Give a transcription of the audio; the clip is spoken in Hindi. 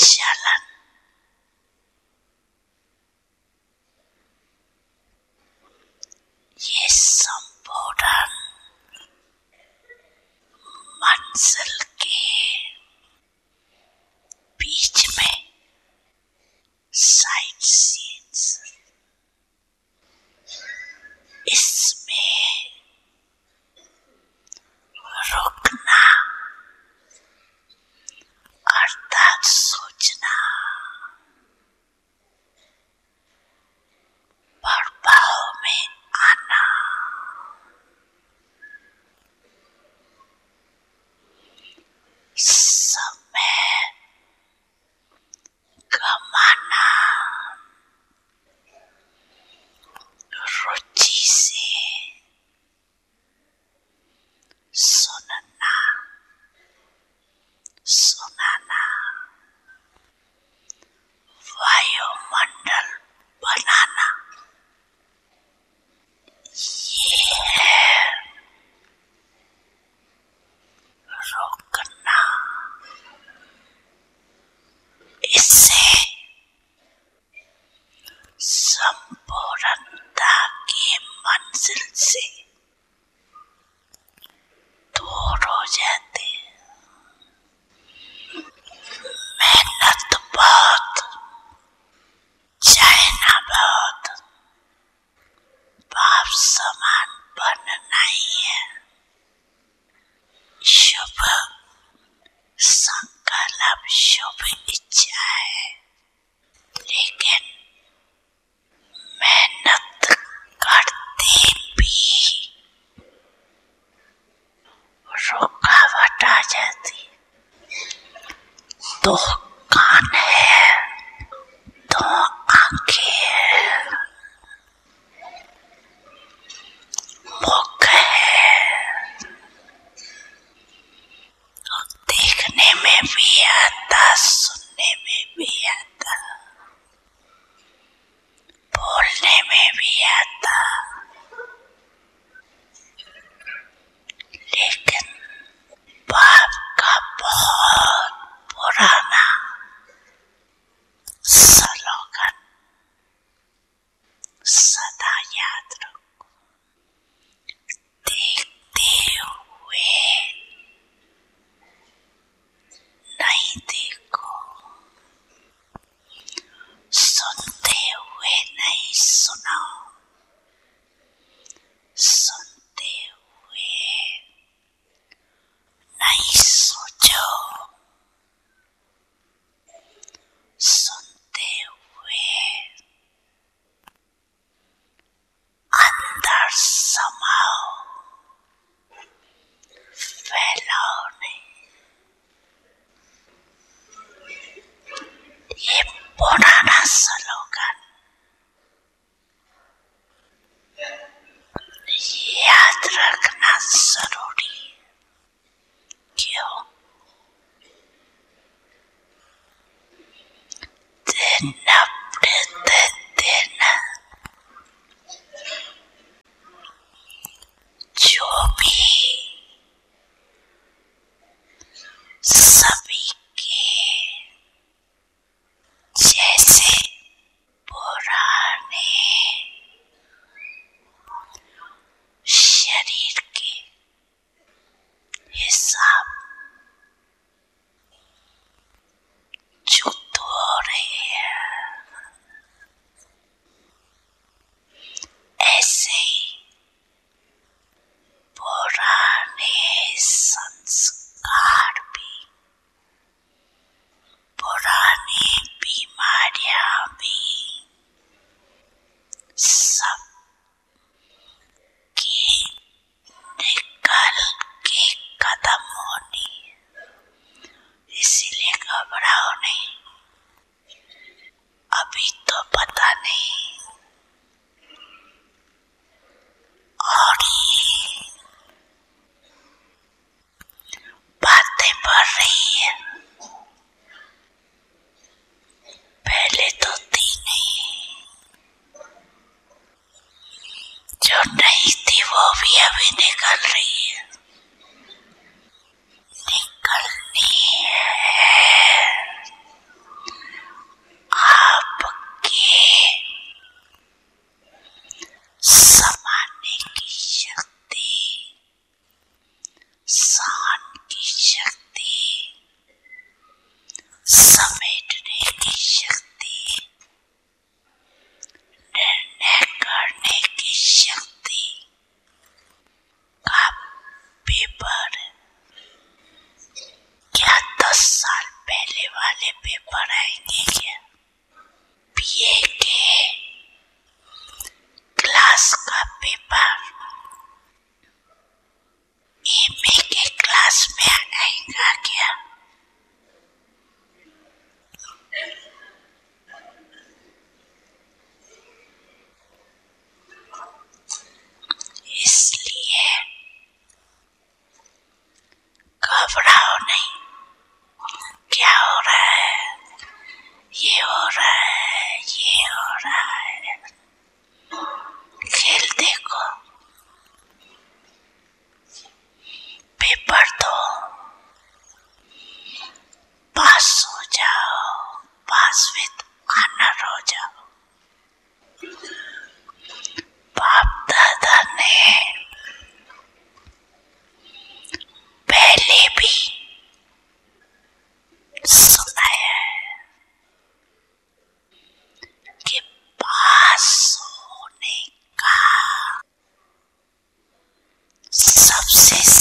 चलन। ये संपूर्ण मंजिल के बीच में साइड सीन्स, इसमें रुकना अर्थात सोचना, प्रभाव में आना, समय गमाना, रुचि से सुनना सुनाना, वायुमंडल बनाना, ये है रोकना। इससे संपूर्णता की मंजिल से दूर हो जाते। मेहनत बहुत, चाहना बहुत, बाप समान बनना ही है। शुभ संकल्प, शुभ इच्छा है, लेकिन मेहनत करते भी रुकावट आ जाती। दो कान है, दो आंखें है, मुख है, तो देखने में भी आता, सुनने में भी आता, बोलने में भी आता, लेकिन बाप का बहुत पुराना स्लोगन सदा याद रखो, देखते हुए नहीं देखो, सुनते हुए नहीं सुनो, सुनते हुए नहीं सोचो, सुनते हुए अंदर समाओ, फैलाओ नहीं। ये पुराना स्लोगन याद रखना जरूरी है। क्यों? दिन प्रतिदिन जो भी सभी के जैसे पुराने शरीर के हिसाब जो धो रहे हैं, ऐसे ही पुराने संस्कार भी, पुरानी बीमारियां भी सब की निकल के खत्म होनी। इसीलिए घबराओ नहीं, अभी तो पता नहीं। और बात सबसे